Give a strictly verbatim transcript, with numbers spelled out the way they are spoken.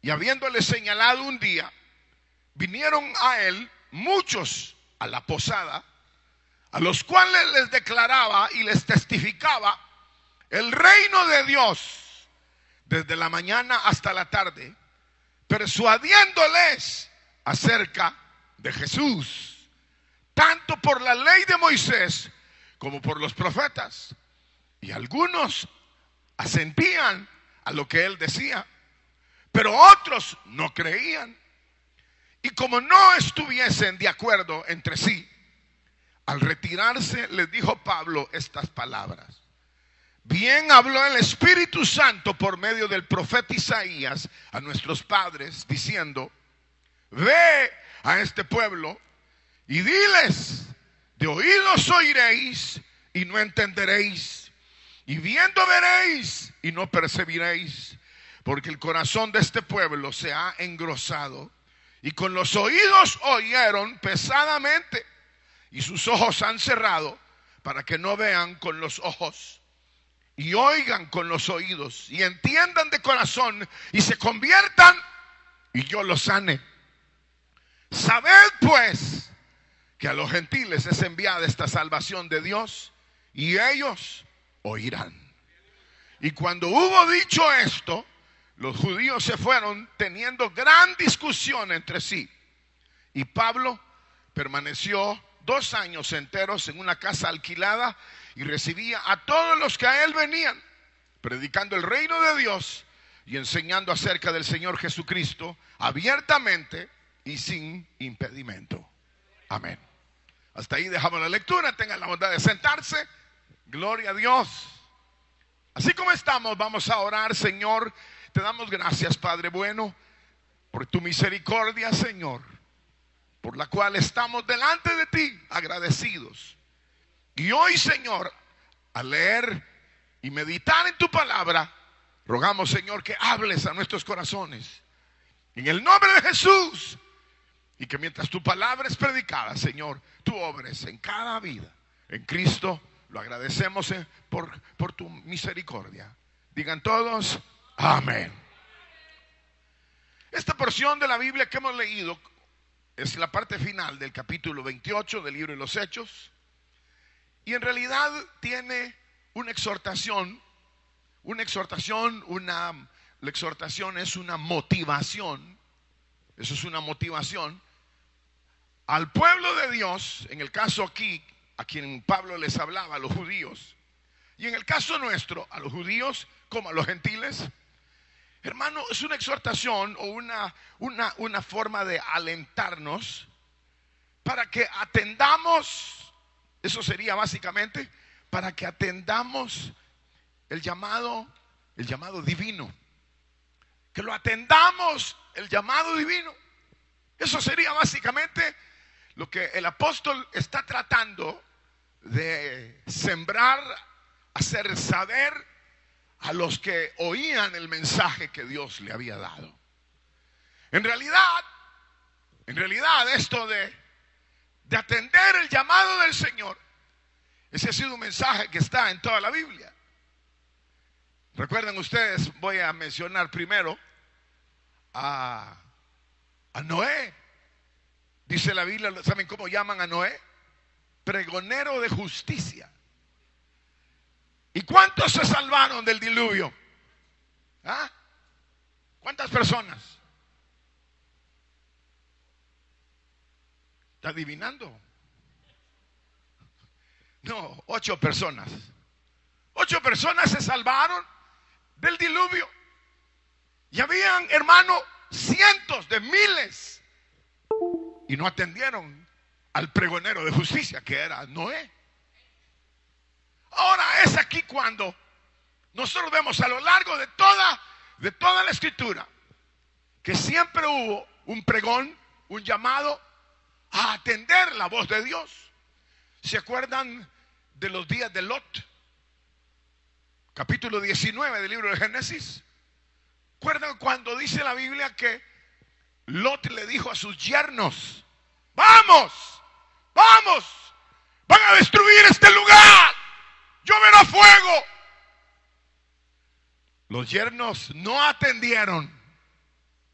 Y habiéndole señalado un día, vinieron a él muchos a la posada, a los cuales les declaraba y les testificaba el reino de Dios desde la mañana hasta la tarde, persuadiéndoles acerca de Jesús, tanto por la ley de Moisés como por los profetas. Y algunos asentían a lo que él decía, pero otros no creían. Y como no estuviesen de acuerdo entre sí, al retirarse les dijo Pablo estas palabras: bien habló el Espíritu Santo por medio del profeta Isaías a nuestros padres, diciendo: ve a este pueblo y diles, de oídos oiréis y no entenderéis, y viendo veréis y no percibiréis, porque el corazón de este pueblo se ha engrosado, y con los oídos oyeron pesadamente, y sus ojos han cerrado, para que no vean con los ojos, y oigan con los oídos, y entiendan de corazón, y se conviertan, y yo los sane. Sabed pues que a los gentiles es enviada esta salvación de Dios, y ellos oirán. Y cuando hubo dicho esto, los judíos se fueron teniendo gran discusión entre sí. Y Pablo permaneció dos años enteros en una casa alquilada y recibía a todos los que a él venían, predicando el reino de Dios y enseñando acerca del Señor Jesucristo abiertamente y sin impedimento. Amén. Hasta ahí dejamos la lectura. Tengan la bondad de sentarse. Gloria a Dios. Así como estamos, vamos a orar. Señor, te damos gracias, Padre bueno, por tu misericordia, Señor, por la cual estamos delante de ti agradecidos. Y hoy, Señor, al leer y meditar en tu palabra, rogamos, Señor, que hables a nuestros corazones en el nombre de Jesús, y que mientras tu palabra es predicada, Señor, tú obres en cada vida. En Cristo lo agradecemos por, por tu misericordia. Digan todos amén. Esta porción de la Biblia que hemos leído es la parte final del capítulo veintiocho del libro de los Hechos, y en realidad tiene una exhortación, una exhortación, una, la exhortación es una motivación, eso es una motivación al pueblo de Dios, en el caso aquí, a quien Pablo les hablaba, a los judíos, y en el caso nuestro, a los judíos como a los gentiles. Hermano, es una exhortación o una, una, una forma de alentarnos para que atendamos, eso sería básicamente, para que atendamos el llamado, el llamado divino. Que lo atendamos el llamado divino. Eso sería básicamente lo que el apóstol está tratando de sembrar, hacer saber a los que oían el mensaje que Dios le había dado. En realidad, en realidad esto de, de atender el llamado del Señor, ese ha sido un mensaje que está en toda la Biblia. Recuerden ustedes, voy a mencionar primero a, a Noé. Dice la Biblia, ¿saben cómo llaman a Noé? Pregonero de justicia. ¿Y cuántos se salvaron del diluvio? ¿Ah? ¿Cuántas personas? ¿Está adivinando? No, ocho personas. Ocho personas se salvaron del diluvio. Y habían, hermano, cientos de miles. Y no atendieron al pregonero de justicia, que era Noé. Ahora es aquí cuando nosotros vemos a lo largo de toda, de toda la escritura que siempre hubo un pregón, un llamado a atender la voz de Dios. ¿Se acuerdan de los días de Lot? Capítulo diecinueve del libro de Génesis. ¿Recuerdan cuando dice la Biblia que Lot le dijo a sus yernos: vamos, vamos, van a destruir este lugar, lloverá fuego? Los yernos no atendieron